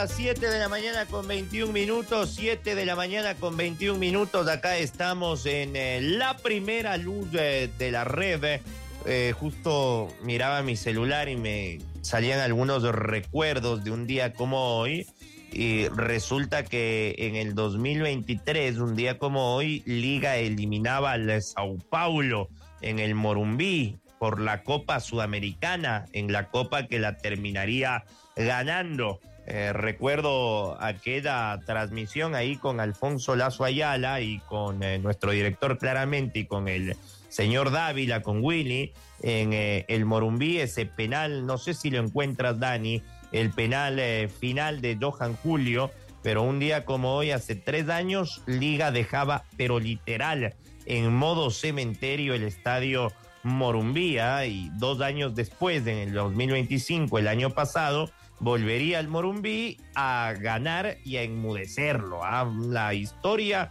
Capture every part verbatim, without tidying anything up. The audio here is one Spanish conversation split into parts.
las siete de la mañana con veintiún minutos, siete de la mañana con veintiún minutos, acá estamos en eh, la primera luz eh, de la red. Eh, justo miraba mi celular y me salían algunos recuerdos de un día como hoy, y resulta que en el dos mil veintitrés, un día como hoy, Liga eliminaba al Sao Paulo en el Morumbí por la Copa Sudamericana, en la Copa que la terminaría ganando. Eh, recuerdo aquella transmisión ahí con Alfonso Lazo Ayala y con eh, nuestro director claramente y con el señor Dávila, con Willy, en eh, el Morumbí, ese penal, no sé si lo encuentras, Dani, el penal eh, final de Johan Julio, pero un día como hoy, hace tres años, Liga dejaba, pero literal, en modo cementerio el estadio Morumbí, ¿eh? Y dos años después, en el dos mil veinticinco, el año pasado, volvería al Morumbí a ganar y a enmudecerlo. ¿eh? La historia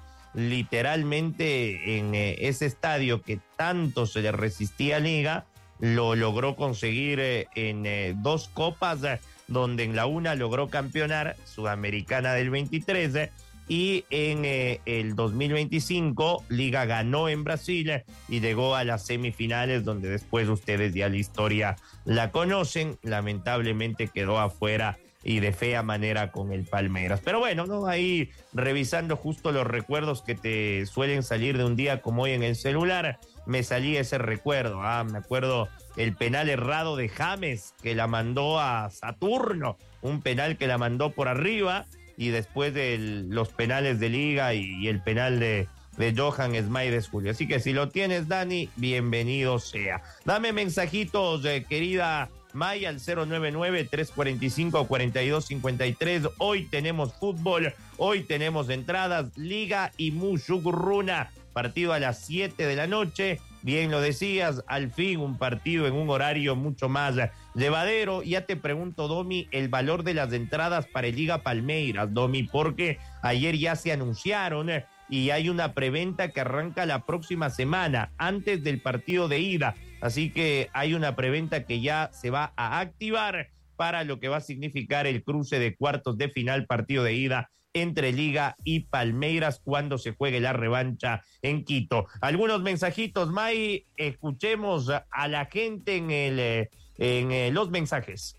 literalmente en eh, ese estadio que tanto se le resistía a Liga, lo logró conseguir eh, en eh, dos copas, eh, donde en la una logró campeonar, Sudamericana del veintitrés, eh, y en eh, el dos mil veinticinco Liga ganó en Brasil eh, y llegó a las semifinales, donde después ustedes ya la historia la conocen. Lamentablemente quedó afuera y de fea manera con el Palmeiras. Pero bueno, ¿no? Ahí revisando justo los recuerdos que te suelen salir de un día como hoy en el celular, me salía ese recuerdo. Ah, me acuerdo el penal errado de James, que la mandó a Saturno, un penal que la mandó por arriba, y después de los penales de Liga y, y el penal de, de Johan Smaides Julio. Así que si lo tienes, Dani, bienvenido sea. Dame mensajitos, eh, querida Maya, al cero nueve nueve, tres cuatro cinco, cuatro dos cinco tres. Hoy tenemos fútbol, hoy tenemos entradas, Liga y Mushugurruna, partido a las siete de la noche. Bien lo decías, al fin un partido en un horario mucho más llevadero. Ya te pregunto, Domi, el valor de las entradas para el Liga Palmeiras, Domi, porque ayer ya se anunciaron eh, y hay una preventa que arranca la próxima semana, antes del partido de ida. Así que hay una preventa que ya se va a activar para lo que va a significar el cruce de cuartos de final, partido de ida entre Liga y Palmeiras, cuando se juegue la revancha en Quito. Algunos mensajitos, May, escuchemos a la gente en el en eh, los mensajes.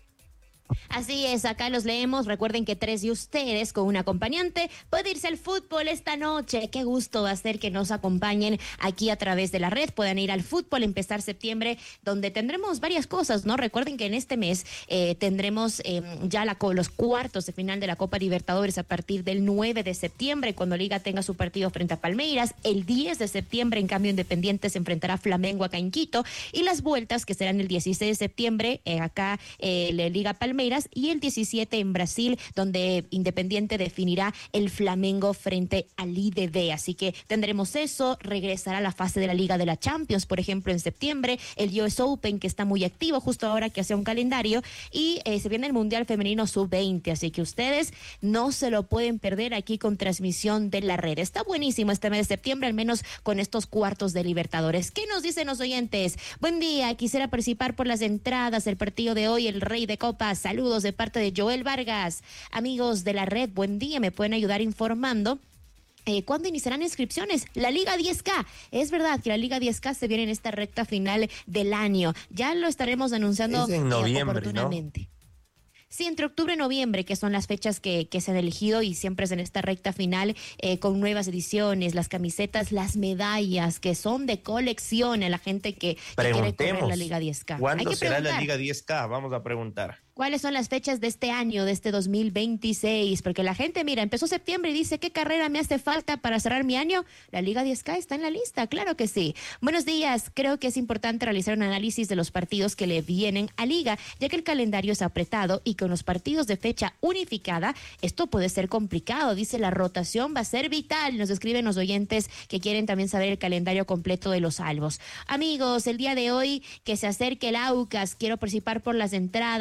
Así es, acá los leemos. Recuerden que tres de ustedes con un acompañante puede irse al fútbol esta noche. Qué gusto va a ser que nos acompañen aquí a través de la red. Puedan ir al fútbol, empezar septiembre, donde tendremos varias cosas, ¿no? Recuerden que en este mes eh, tendremos eh, ya la, los cuartos de final de la Copa Libertadores a partir del nueve de septiembre, cuando Liga tenga su partido frente a Palmeiras. El diez de septiembre, en cambio, Independiente se enfrentará a Flamengo acá en Quito, y las vueltas que serán el dieciséis de septiembre, eh, acá eh, la Liga Palmeiras, y el diecisiete en Brasil, donde Independiente definirá el Flamengo frente al I D D. Así que tendremos eso. Regresará la fase de la Liga de la Champions, por ejemplo, en septiembre, el U S Open, que está muy activo justo ahora que hace un calendario, y eh, se viene el Mundial Femenino sub veinte, así que ustedes no se lo pueden perder aquí con transmisión de la red. Está buenísimo este mes de septiembre, al menos con estos cuartos de Libertadores. ¿Qué nos dicen los oyentes? Buen día, quisiera participar por las entradas del partido de hoy, el Rey de Copas. Saludos de parte de Joel Vargas. Amigos de la red, buen día. ¿Me pueden ayudar informando Eh, ¿cuándo iniciarán inscripciones? La Liga diez K. Es verdad que la Liga diez K se viene en esta recta final del año. Ya lo estaremos anunciando es en noviembre, eh, oportunamente, ¿no? Sí, entre octubre y noviembre, que son las fechas que, que se han elegido, y siempre es en esta recta final, eh, con nuevas ediciones, las camisetas, las medallas, que son de colección a la gente que, que quiere correr la Liga diez K. ¿Cuándo será la Liga diez K? Vamos a preguntar. ¿Cuáles son las fechas de este año, de este dos mil veintiséis? Porque la gente, mira, empezó septiembre y dice, ¿qué carrera me hace falta para cerrar mi año? La Liga diez K está en la lista, claro que sí. Buenos días, creo que es importante realizar un análisis de los partidos que le vienen a Liga, ya que el calendario es apretado y con los partidos de fecha unificada, esto puede ser complicado. Dice, la rotación va a ser vital. Nos escriben los oyentes que quieren también saber el calendario completo de los albos. Amigos, el día de hoy, que se acerque el Aucas, quiero participar por las entradas. Moni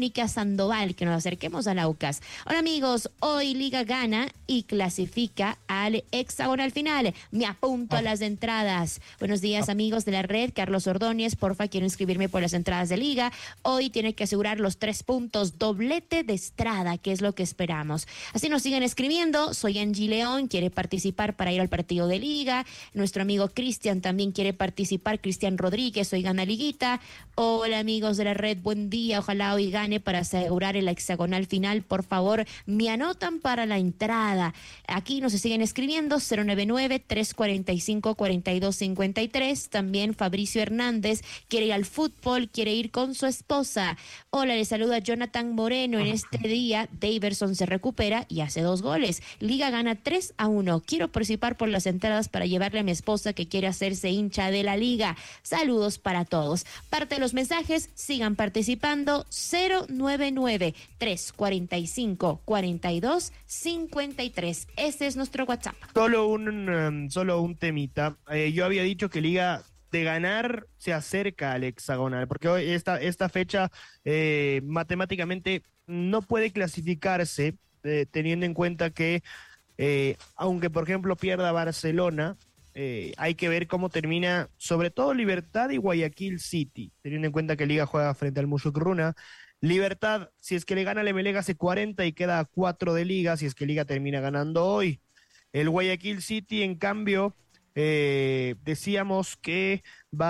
Mónica Sandoval, que nos acerquemos al Aucas. Hola amigos, hoy Liga gana y clasifica al hexagonal final. Me apunto a las entradas. Buenos días amigos de la red, Carlos Ordóñez, porfa, quiero inscribirme por las entradas de Liga. Hoy tiene que asegurar los tres puntos, doblete de Estrada, que es lo que esperamos. Así nos siguen escribiendo. Soy Angie León, quiere participar para ir al partido de Liga. Nuestro amigo Cristian también quiere participar. Cristian Rodríguez, hoy gana Liguita. Hola amigos de la red, buen día. Ojalá hoy gane para asegurar el hexagonal final. Por favor, me anotan para la entrada. Aquí nos siguen escribiendo cero nueve nueve, tres cuatro cinco, cuatro dos cinco tres. También Fabricio Hernández quiere ir al fútbol, quiere ir con su esposa. Hola, le saluda Jonathan Moreno. En este día, Daverson se recupera y hace dos goles. Liga gana tres a uno. Quiero participar por las entradas para llevarle a mi esposa que quiere hacerse hincha de la Liga. Saludos para todos. Parte de los mensajes, sigan participando. cero nueve nueve, tres cuatro cinco, cuatro dos cinco tres. Ese es nuestro WhatsApp. Solo un, um, solo un temita. Eh, yo había dicho que Liga de ganar se acerca al hexagonal, porque hoy esta, esta fecha eh, matemáticamente no puede clasificarse, eh, teniendo en cuenta que eh, aunque por ejemplo pierda Barcelona, eh, hay que ver cómo termina sobre todo Libertad y Guayaquil City, teniendo en cuenta que Liga juega frente al Musukruna. Libertad, si es que le gana al Emelec, hace cuarenta y queda a cuatro de Liga, si es que Liga termina ganando hoy. El Guayaquil City, en cambio, eh, decíamos que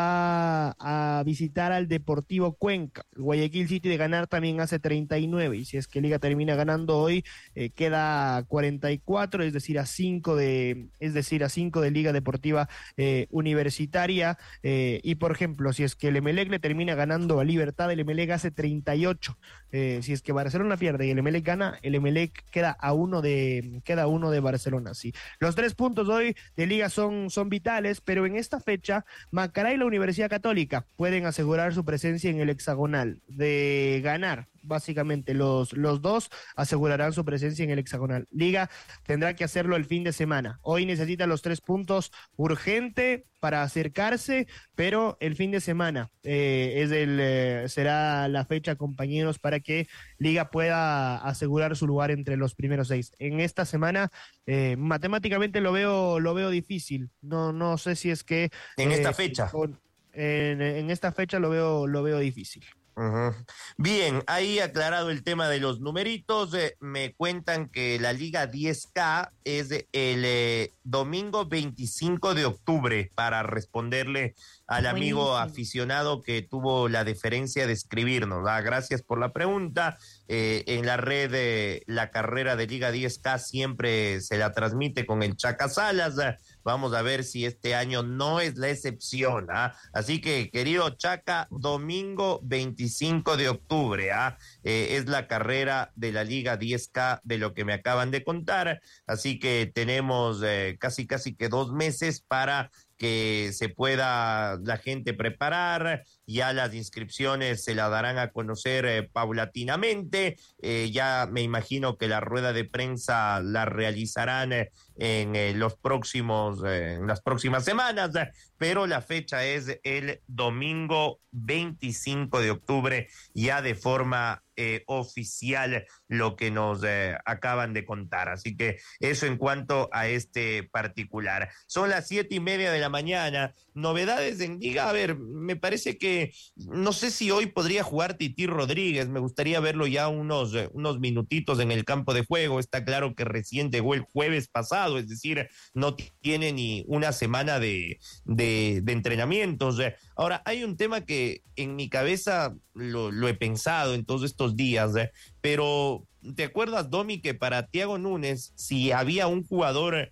va a visitar al Deportivo Cuenca. El Guayaquil City de ganar también hace treinta y nueve, y si es que Liga termina ganando hoy, eh, queda a cuarenta y cuatro, es decir, a cinco de, es decir, a cinco de Liga Deportiva eh, Universitaria. Eh, y por ejemplo, si es que el Emelec le termina ganando a Libertad, el Emelec hace treinta y ocho. Eh, si es que Barcelona pierde y el Emelec gana, el Emelec queda a uno de, queda a uno de Barcelona. Sí. Los tres puntos hoy de Liga son, son vitales, pero en esta fecha, Macará y la Universidad Católica pueden asegurar su presencia en el hexagonal. De ganar, básicamente los, los dos asegurarán su presencia en el hexagonal. Liga tendrá que hacerlo el fin de semana. Hoy necesita los tres puntos urgente para acercarse, pero el fin de semana eh, es el, eh, será la fecha, compañeros, para que Liga pueda asegurar su lugar entre los primeros seis. En esta semana eh, matemáticamente lo veo lo veo difícil. No no sé si es que en eh, esta fecha con, en, en esta fecha lo veo lo veo difícil. Uh-huh. Bien, ahí aclarado el tema de los numeritos, eh, me cuentan que la Liga diez K es el eh, domingo veinticinco de octubre, para responderle al amigo Buenísimo. aficionado que tuvo la deferencia de escribirnos. ¿Ah? Gracias por la pregunta. Eh, en la red, eh, la carrera de Liga diez K siempre se la transmite con el Chaca Salas. ¿Ah? Vamos a ver si este año no es la excepción. ¿Ah? Así que, querido Chaca, domingo veinticinco de octubre ¿ah? eh, es la carrera de la Liga diez K, de lo que me acaban de contar. Así que tenemos eh, casi, casi que dos meses para que se pueda la gente preparar. Ya las inscripciones se las darán a conocer eh, paulatinamente. Eh, ya me imagino que la rueda de prensa la realizarán eh, en eh, los próximos, eh, en las próximas semanas, eh, pero la fecha es el domingo veinticinco de octubre, ya de forma eh, oficial, lo que nos eh, acaban de contar. Así que eso en cuanto a este particular. Son las siete y media de la mañana. Novedades en Liga. A ver, me parece que no sé si hoy podría jugar Titi Rodríguez. Me gustaría verlo ya unos, eh, unos minutitos en el campo de juego. Está claro que recién llegó el jueves pasado, es decir, no tiene ni una semana de, de, de entrenamientos. Ahora, hay un tema que en mi cabeza lo, lo he pensado en todos estos días, eh, pero ¿te acuerdas, Domi, que para Thiago Núñez, si había un jugador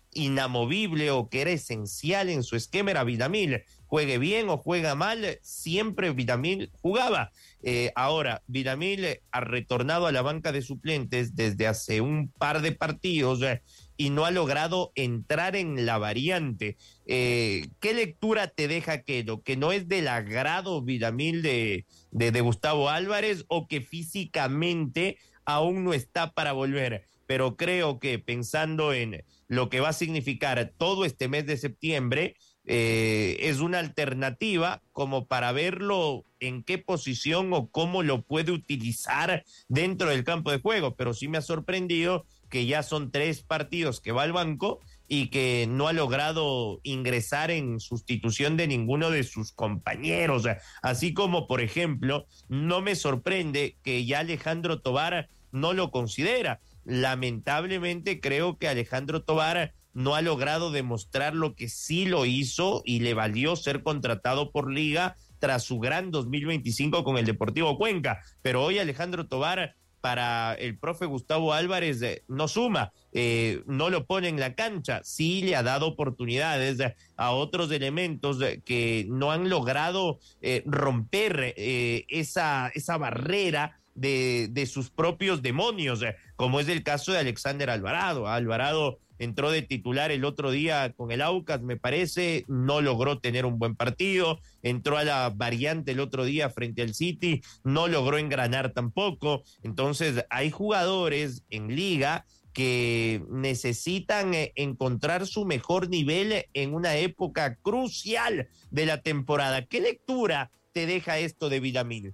inamovible o que era esencial en su esquema, era Villamil? Juegue bien o juega mal, siempre Villamil jugaba. Eh, ahora, Villamil ha retornado a la banca de suplentes desde hace un par de partidos eh, y no ha logrado entrar en la variante. Eh, ¿Qué lectura te deja que lo que no es del agrado Villamil de, de, de Gustavo Álvarez, o que físicamente aún no está para volver? Pero creo que pensando en lo que va a significar todo este mes de septiembre, eh, es una alternativa como para verlo en qué posición o cómo lo puede utilizar dentro del campo de juego, pero sí me ha sorprendido que ya son tres partidos que va al banco y que no ha logrado ingresar en sustitución de ninguno de sus compañeros. Así como, por ejemplo, no me sorprende que ya Alejandro Tovar no lo considera. Lamentablemente creo que Alejandro Tovar no ha logrado demostrar lo que sí lo hizo y le valió ser contratado por Liga tras su gran dos mil veinticinco con el Deportivo Cuenca. Pero hoy Alejandro Tovar, para el profe Gustavo Álvarez, eh, no suma, eh, no lo pone en la cancha, sí le ha dado oportunidades eh, a otros elementos eh, que no han logrado eh, romper eh, esa, esa barrera de, de sus propios demonios, eh, como es el caso de Alexander Alvarado. Alvarado entró de titular el otro día con el Aucas, me parece, no logró tener un buen partido, entró a la variante el otro día frente al City, no logró engranar tampoco. Entonces hay jugadores en Liga que necesitan eh, encontrar su mejor nivel en una época crucial de la temporada. ¿Qué lectura te deja esto de Villamil?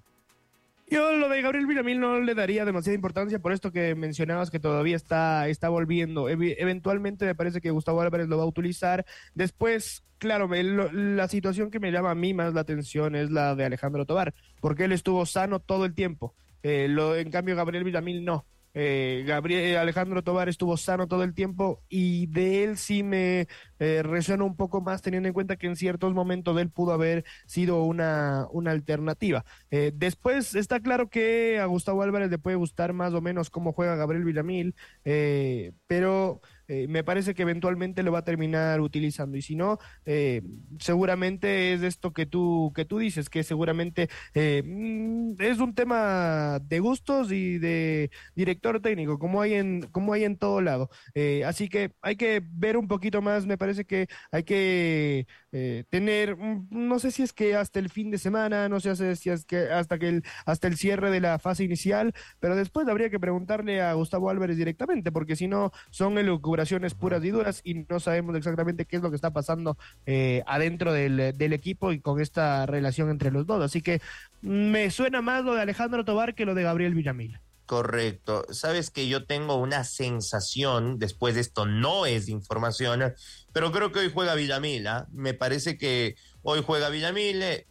Yo lo de Gabriel Villamil no le daría demasiada importancia por esto que mencionabas, que todavía está, está volviendo. Ev- eventualmente me parece que Gustavo Álvarez lo va a utilizar. Después, claro, me- lo- la situación que me llama a mí más la atención es la de Alejandro Tovar, porque él estuvo sano todo el tiempo. Eh, lo, en cambio, Gabriel Villamil no. Eh, Gabriel Alejandro Tovar estuvo sano todo el tiempo y de él sí me eh, resuena un poco más, teniendo en cuenta que en ciertos momentos él pudo haber sido una, una alternativa. Eh, después está claro que a Gustavo Álvarez le puede gustar más o menos cómo juega Gabriel Villamil, eh, pero eh, me parece que eventualmente lo va a terminar utilizando, y si no, eh, seguramente es esto que tú, que tú dices, que seguramente eh, mm, es un tema de gustos y de director técnico, como hay en, como hay en todo lado. Eh, así que hay que ver un poquito más, me parece que hay que eh, tener, mm, no sé si es que hasta el fin de semana, no sé si es que hasta que el, hasta el cierre de la fase inicial, pero después habría que preguntarle a Gustavo Álvarez directamente, porque si no son elucubraciones puras y duras y no sabemos exactamente qué es lo que está pasando eh, adentro del, del equipo y con esta relación entre los dos. Así que me suena más lo de Alejandro Tovar que lo de Gabriel Villamil. Correcto. Sabes que yo tengo una sensación, después de esto no es información, pero creo que hoy juega Villamil, ¿ah? Me parece que hoy juega Villamil, eh,